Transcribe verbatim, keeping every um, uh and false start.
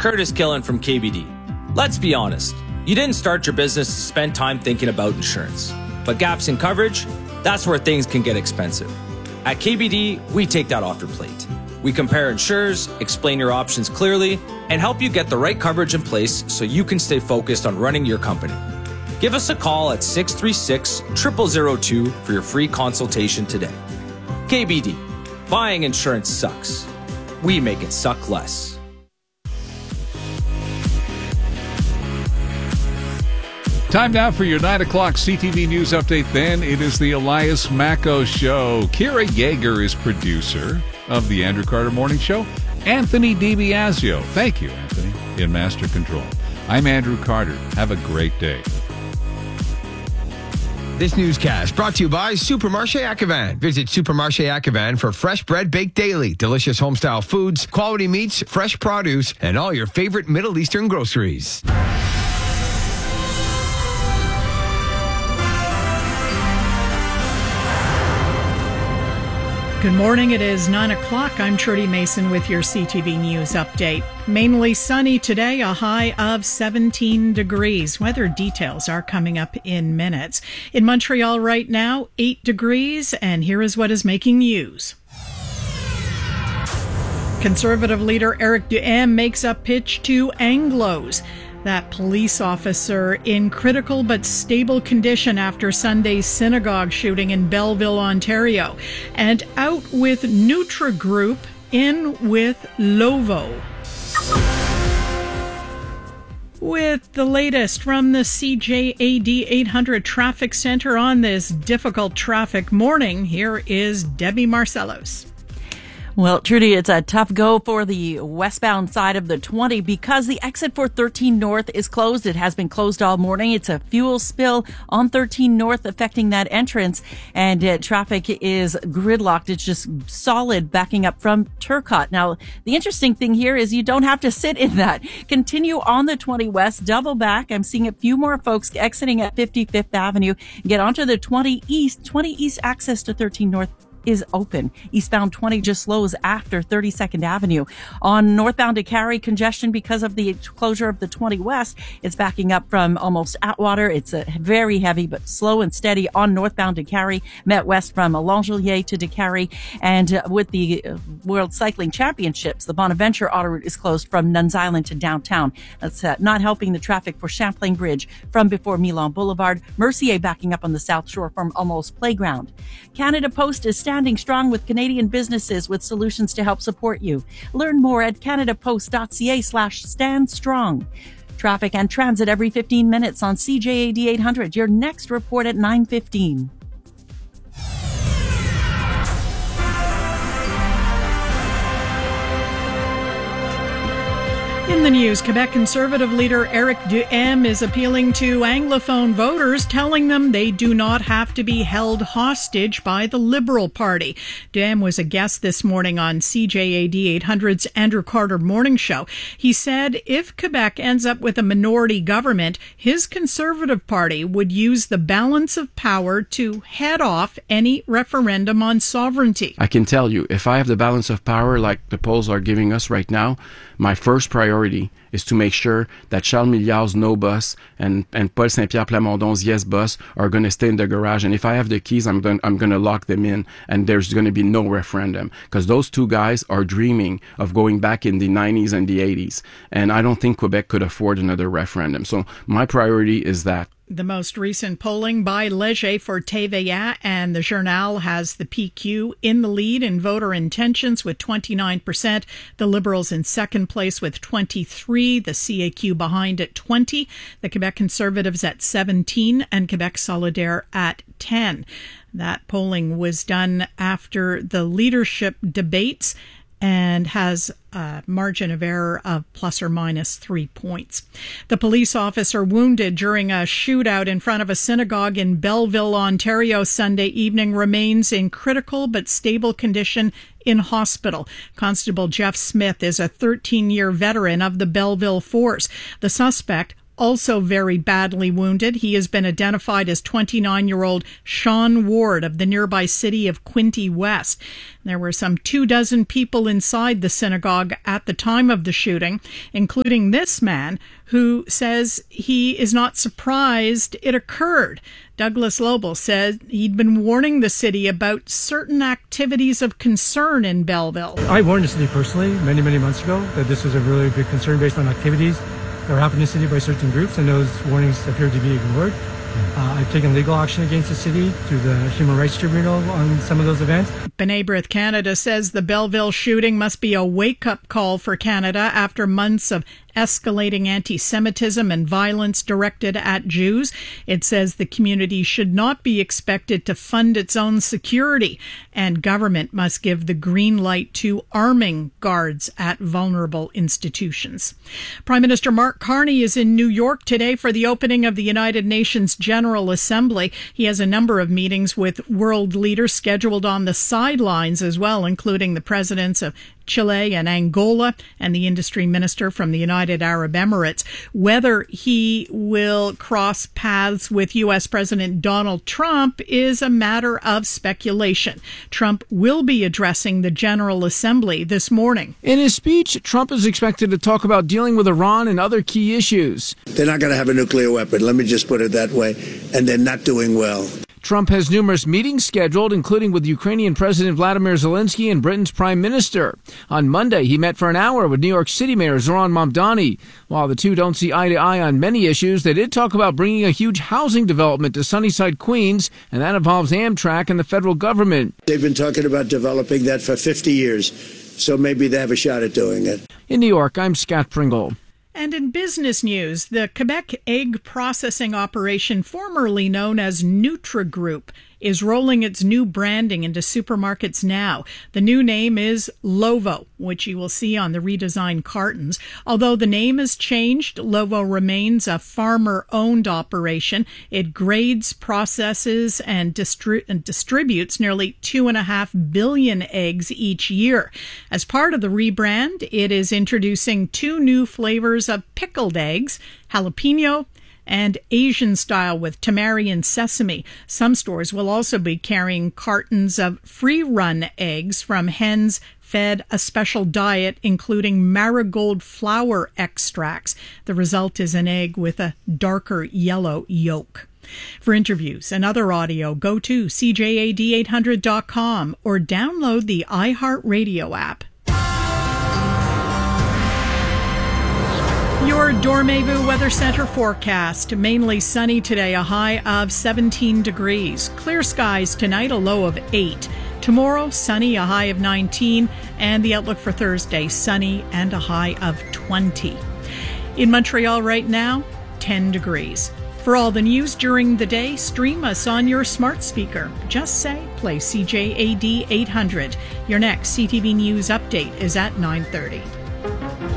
Curtis Killen from K B D. Let's be honest, you didn't start your business to spend time thinking about insurance. But gaps in coverage, that's where things can get expensive. At K B D, we take that off your plate. We compare insurers, explain your options clearly, and help you get the right coverage in place so you can stay focused on running your company. Give us a call at six three six, zero zero zero two for your free consultation today. K B D, buying insurance sucks. We make it suck less. Time now for your nine o'clock C T V News Update. Then it is the Elias Macco Show. Kira Yeager is producer of the Andrew Carter Morning Show. Anthony DiBiasio, thank you, Anthony, in Master Control. I'm Andrew Carter. Have a great day. This newscast brought to you by Supermarché Acquevin. Visit Supermarché Acquevin for fresh bread baked daily, delicious homestyle foods, quality meats, fresh produce, and all your favorite Middle Eastern groceries. Good morning. It is nine o'clock. I'm Trudy Mason with your C T V News Update. Mainly sunny today, a high of seventeen degrees. Weather details are coming up in minutes. In Montreal right now, eight degrees, and here is what is making news. Conservative leader Eric Duhem makes a pitch to Anglos. That police officer in critical but stable condition after Sunday's synagogue shooting in Belleville, Ontario. And out with Nutrigroup, in with Lovo. With the latest from the C J A D eight hundred Traffic Center on this difficult traffic morning, here is Debbie Marcellos. Well, Trudy, it's a tough go for the westbound side of the twenty because the exit for thirteen North is closed. It has been closed all morning. It's a fuel spill on thirteen North affecting that entrance, and uh, traffic is gridlocked. It's just solid backing up from Turcotte. Now, the interesting thing here is you don't have to sit in that. Continue on the twenty West, double back. I'm seeing a few more folks exiting at fifty-fifth Avenue. Get onto the twenty East. twenty East access to thirteen North is open. Eastbound twenty just slows after thirty-second Avenue. On northbound to Carey, congestion because of the closure of the twenty West. It's backing up from almost Atwater. It's a very heavy but slow and steady on northbound to Carey. Met West from Longueuil to DeCarey. And uh, with the uh, World Cycling Championships, the Bonaventure auto route is closed from Nuns Island to downtown. That's uh, not helping the traffic for Champlain Bridge from before Milan Boulevard. Mercier backing up on the South Shore from almost Playground. Canada Post is standing strong with Canadian businesses with solutions to help support you. Learn more at canadapost.ca slash stand strong. Traffic and transit every fifteen minutes on C J A D eight hundred. Your next report at nine fifteen. In the news, Quebec Conservative leader Eric Duhem is appealing to Anglophone voters, telling them they do not have to be held hostage by the Liberal Party. Duhem was a guest this morning on C J A D eight hundred's Andrew Carter Morning Show. He said if Quebec ends up with a minority government, his Conservative Party would use the balance of power to head off any referendum on sovereignty. I can tell you, if I have the balance of power like the polls are giving us right now, my first priority is to make sure that Charles Milliard's no bus and, and Paul Saint-Pierre Plamondon's yes bus are going to stay in the garage. And if I have the keys, I'm going I'm going to lock them in, and there's going to be no referendum, because those two guys are dreaming of going back in the nineties and the eighties. And I don't think Quebec could afford another referendum. So my priority is that. The most recent polling by Léger for T V A and the Journal has the P Q in the lead in voter intentions with twenty-nine percent. The Liberals in second place with twenty-three. The C A Q behind at twenty. The Quebec Conservatives at seventeen and Quebec Solidaire at ten. That polling was done after the leadership debates and has a margin of error of plus or minus three points. The police officer wounded during a shootout in front of a synagogue in Belleville, Ontario, Sunday evening remains in critical but stable condition in hospital. Constable Jeff Smith is a thirteen-year veteran of the Belleville Force. The suspect also very badly wounded. He has been identified as twenty-nine-year-old Sean Ward of the nearby city of Quinte West. There were some two dozen people inside the synagogue at the time of the shooting, including this man who says he is not surprised it occurred. Douglas Lobel said he'd been warning the city about certain activities of concern in Belleville. I warned the city personally many, many months ago that this was a really big concern based on activities that were happening in the city by certain groups, and those warnings appear to be ignored. Uh, I've taken legal action against the city through the Human Rights Tribunal on some of those events. B'nai B'rith Canada says the Belleville shooting must be a wake-up call for Canada after months of escalating anti-Semitism and violence directed at Jews. It says the community should not be expected to fund its own security, and government must give the green light to arming guards at vulnerable institutions. Prime Minister Mark Carney is in New York today for the opening of the United Nations General Assembly. He has a number of meetings with world leaders scheduled on the sidelines as well, including the presidents of Chile and Angola and the industry minister from the United Arab Emirates. Whether he will cross paths with U S President Donald Trump is a matter of speculation. Trump will be addressing the General Assembly this morning. In his speech, Trump is expected to talk about dealing with Iran and other key issues. They're not going to have a nuclear weapon, let me just put it that way, and they're not doing well. Trump has numerous meetings scheduled, including with Ukrainian President Vladimir Zelensky and Britain's Prime Minister. On Monday, he met for an hour with New York City Mayor Zohran Mamdani. While the two don't see eye to eye on many issues, they did talk about bringing a huge housing development to Sunnyside, Queens, and that involves Amtrak and the federal government. They've been talking about developing that for fifty years, so maybe they have a shot at doing it. In New York, I'm Scott Pringle. And in business news, the Quebec egg processing operation, formerly known as NutraGroup, is rolling its new branding into supermarkets now. The new name is Lovo, which you will see on the redesigned cartons. Although the name has changed, Lovo remains a farmer-owned operation. It grades, processes, and, distri- and distributes nearly two and a half billion eggs each year. As part of the rebrand, it is introducing two new flavors of pickled eggs, jalapeno and Asian style with tamari and sesame. Some stores will also be carrying cartons of free-run eggs from hens fed a special diet including marigold flower extracts. The result is an egg with a darker yellow yolk. For interviews and other audio, go to C J A D eight hundred dot com or download the iHeartRadio app. Your Dormez-vous Weather Center forecast. Mainly sunny today, a high of seventeen degrees. Clear skies tonight, a low of eight. Tomorrow, sunny, a high of nineteen. And the outlook for Thursday, sunny and a high of twenty. In Montreal right now, ten degrees. For all the news during the day, stream us on your smart speaker. Just say, play C J A D eight hundred. Your next C T V News update is at nine thirty.